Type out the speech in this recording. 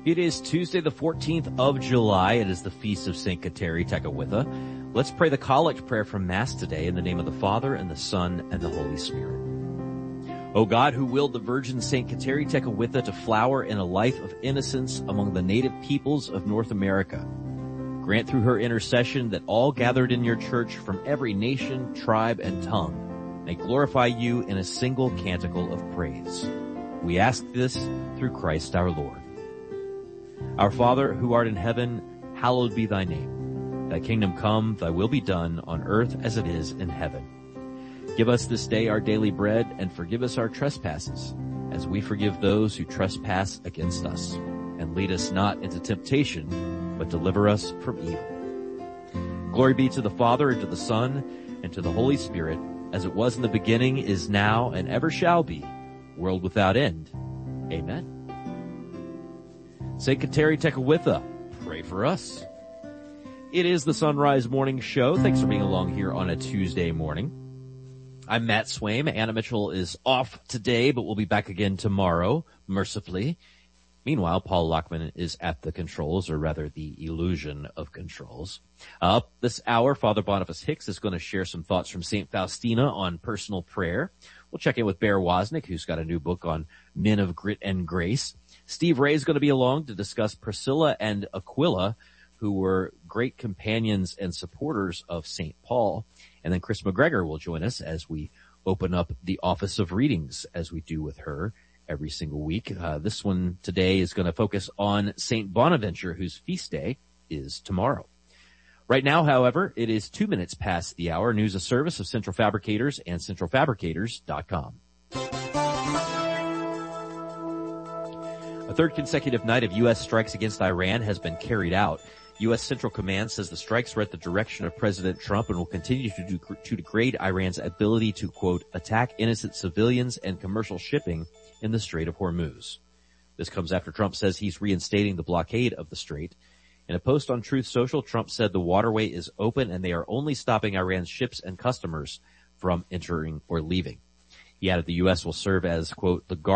It is Tuesday, the 14th of July. It is the feast of St. Kateri Tekakwitha. Let's pray the collect prayer from Mass today in the name of the Father, and the Son, and the Holy Spirit. O God, who willed the Virgin St. Kateri Tekakwitha to flower in a life of innocence among the native peoples of North America, grant through her intercession that all gathered in your church from every nation, tribe, and tongue may glorify you in a single canticle of praise. We ask this through Christ our Lord. Our Father, who art in heaven, hallowed be thy name. Thy kingdom come, thy will be done on earth as it is in heaven. Give us this day our daily bread, and forgive us our trespasses, as we forgive those who trespass against us. And lead us not into temptation, but deliver us from evil. Glory be to the Father, and to the Son, and to the Holy Spirit, as it was in the beginning, is now, and ever shall be, world without end. Amen. St. Kateri Tekakwitha, pray for us. It is the Sunrise Morning Show. Thanks for being along here on a Tuesday morning. I'm Matt Swaim. Anna Mitchell is off today, but we'll be back again tomorrow, mercifully. Meanwhile, Paul Lockman is at the controls, or rather the illusion of controls. Up this hour, Father Boniface Hicks is going to share some thoughts from St. Faustina on personal prayer. We'll check in with Bear Wozniak, who's got a new book on men of grit and grace. Steve Ray is going to be along to discuss Priscilla and Aquila, who were great companions and supporters of St. Paul. And then Chris McGregor will join us as we open up the Office of Readings, as we do with her every single week. This one today is going to focus on St. Bonaventure, whose feast day is tomorrow. Right now, however, it is 2 minutes past the hour. News, a service of Central Fabricators and centralfabricators.com. A third consecutive night of U.S. strikes against Iran has been carried out. U.S. Central Command says the strikes were at the direction of President Trump and will continue to degrade Iran's ability to, quote, attack innocent civilians and commercial shipping in the Strait of Hormuz. This comes after Trump says he's reinstating the blockade of the strait. In a post on Truth Social, Trump said the waterway is open and they are only stopping Iran's ships and customers from entering or leaving. He added the U.S. will serve as, quote, the guard